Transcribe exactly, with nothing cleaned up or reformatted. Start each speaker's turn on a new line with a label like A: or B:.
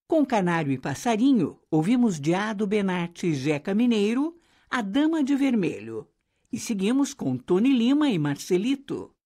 A: Com Canário e Passarinho, ouvimos de Ado Benatti e Jeca Mineiro, A Dama de Vermelho. E seguimos com Tony Lima e Marcelito,